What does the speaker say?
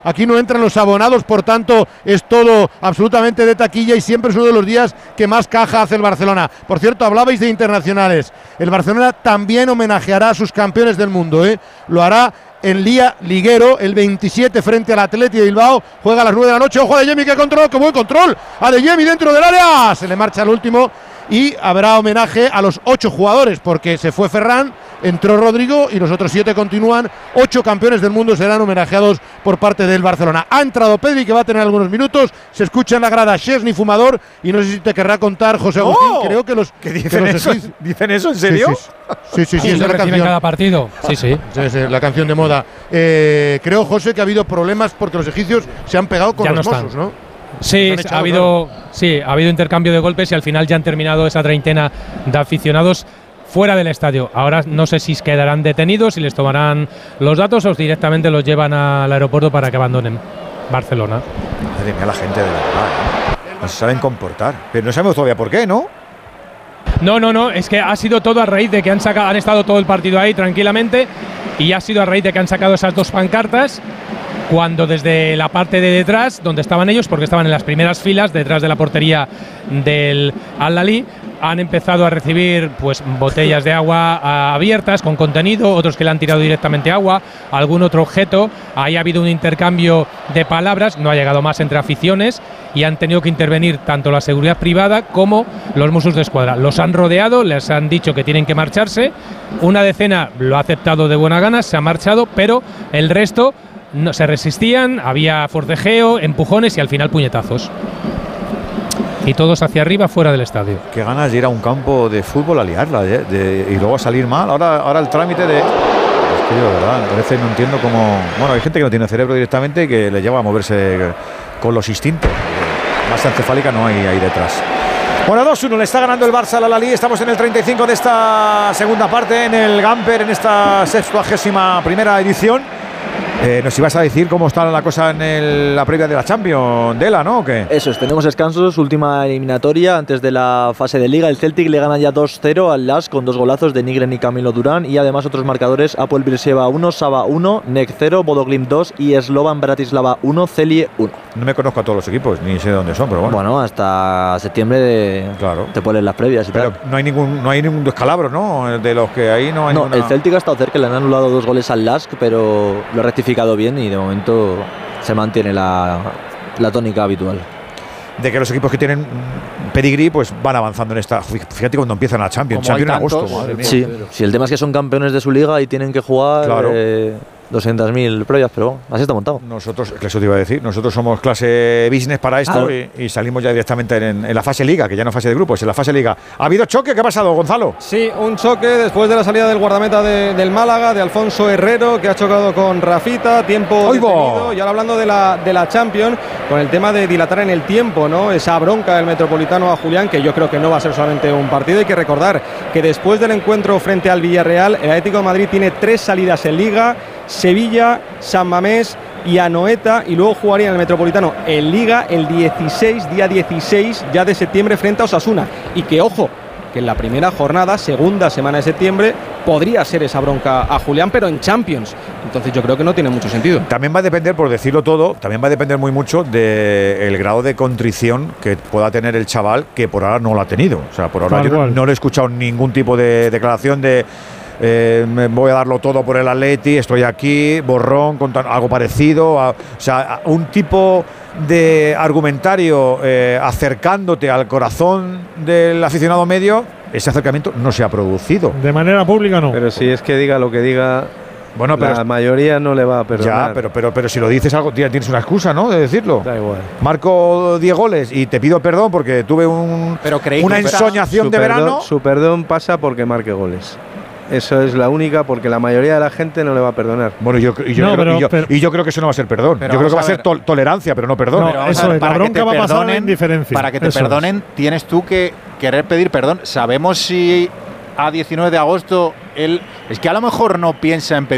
Aquí no entran los abonados, por tanto es todo absolutamente de taquilla y siempre es uno de los días que más caja hace el Barcelona. Por cierto, hablabais de internacionales. El Barcelona también homenajeará a sus campeones del mundo, ¿eh? Lo hará en Lía Liguero, el 27 frente al Athletic de Bilbao. Juega a las 9 de la noche. ¡Ojo a Adeyemi, qué control! ¡Qué buen control! Adeyemi dentro del área. Se le marcha el último. Y habrá homenaje a los 8 jugadores, porque se fue Ferran, entró Rodrigo y los otros 7 continúan. 8 campeones del mundo serán homenajeados por parte del Barcelona. Ha entrado Pedri, que va a tener algunos minutos. Se escucha en la grada Szczesny, Fumador, y no sé si te querrá contar, José Agustín. Creo que los... ¿Qué dicen eso? ¿Dicen eso en serio? Sí, es la canción. Cada partido. Sí. Es la canción de moda. Creo, José, que ha habido problemas porque los egipcios se han pegado con los Mossos, ¿no? Sí, ha habido intercambio de golpes y al final ya han terminado esa treintena de aficionados fuera del estadio. Ahora no sé si quedarán detenidos, si les tomarán los datos o directamente los llevan al aeropuerto para que abandonen Barcelona. Madre mía, la gente de verdad, no se saben comportar. Pero no sabemos todavía por qué, ¿no? No, es que ha sido todo a raíz de que han estado todo el partido ahí tranquilamente y ha sido a raíz de que han sacado esas 2 pancartas. Cuando desde la parte de detrás, donde estaban ellos, porque estaban en las primeras filas, detrás de la portería del Al-Ahly, han empezado a recibir pues botellas de agua abiertas con contenido, otros que le han tirado directamente agua, algún otro objeto. Ahí ha habido un intercambio de palabras, no ha llegado más entre aficiones y han tenido que intervenir tanto la seguridad privada como los Mossos de Escuadra. Los han rodeado, les han dicho que tienen que marcharse. Una decena lo ha aceptado de buena gana, se ha marchado, pero el resto no se resistían, había forcejeo, empujones y al final puñetazos. Y todos hacia arriba, fuera del estadio. Qué ganas de ir a un campo de fútbol a liarla, y luego a salir mal. Ahora el trámite de... Es que yo, de verdad, a veces no entiendo cómo... Bueno, hay gente que no tiene cerebro directamente y que le lleva a moverse con los instintos. Más encefálica no hay ahí detrás. Bueno, 2-1, le está ganando el Barça al Al-Ahly. Estamos en el 35 de esta segunda parte, en el Gamper, en esta 61ª edición. Nos ibas a decir cómo está la cosa en la previa de la Champions, Dela, ¿no? ¿O qué? Eso es, tenemos descansos, última eliminatoria antes de la fase de Liga. El Celtic le gana ya 2-0 al LASK con 2 golazos de Nigren y Camilo Durán, y además otros marcadores: Apoel Beersheva 1, Saba 1, NEC 0, Bodo Glimt 2 y Slovan Bratislava 1, Celje 1. No me conozco a todos los equipos, ni sé de dónde son, pero bueno. Bueno, hasta septiembre claro, te ponen las previas y pero tal. No hay ningún descalabro, ¿no? De los que hay no hay ninguna... El Celtic ha estado cerca, le han anulado 2 goles al LASK, pero lo ha rectificado bien y de momento se mantiene la tónica habitual. De que los equipos que tienen pedigrí pues van avanzando en esta... Fíjate cuando empiezan la Champions en agosto. Madre mía. Sí, el tema es que son campeones de su liga y tienen que jugar... Claro. 200.000 previas, pero así está montado. Nosotros, eso te iba a decir, nosotros somos clase business para esto y salimos ya directamente en la fase Liga, que ya no es fase de grupos, en la fase Liga. ¿Ha habido choque? ¿Qué ha pasado, Gonzalo? Sí, un choque después de la salida del guardameta del Málaga, de Alfonso Herrero, que ha chocado con Rafita, tiempo detenido. Y ahora hablando de la Champions, con el tema de dilatar en el tiempo, ¿no? Esa bronca del Metropolitano a Julián, que yo creo que no va a ser solamente un partido. Hay que recordar que después del encuentro frente al Villarreal, el Atlético de Madrid tiene 3 salidas en Liga: Sevilla, San Mamés y Anoeta, y luego jugaría en el Metropolitano en Liga el día 16 ya de septiembre frente a Osasuna. Y que ojo, que en la primera jornada, segunda semana de septiembre, podría ser esa bronca a Julián, pero en Champions. Entonces yo creo que no tiene mucho sentido. También va a depender, por decirlo todo, también va a depender muy mucho del grado de contrición que pueda tener el chaval, que por ahora no lo ha tenido. O sea, por ahora yo no le he escuchado ningún tipo de declaración de... me voy a darlo todo por el Atleti, estoy aquí, borrón, con algo parecido, o sea, un tipo de argumentario acercándote al corazón del aficionado medio. Ese acercamiento no se ha producido. De manera pública no. Pero si es que diga lo que diga, bueno, pero la mayoría no le va a perdonar. Ya, pero si lo dices algo, tienes una excusa, ¿no? De decirlo. Da igual. Marco 10 goles y te pido perdón porque tuve una ensoñación de verano. Su perdón pasa porque marque goles. Eso es la única, porque la mayoría de la gente no le va a perdonar. Bueno, yo creo que eso no va a ser perdón. Yo creo que va a ser tolerancia, pero no perdón. No, eso es, la bronca va a pasar en indiferencia. Para que te perdonen, tienes tú que querer pedir perdón. ¿Sabemos si a 19 de agosto él... Es que a lo mejor no piensa en pedir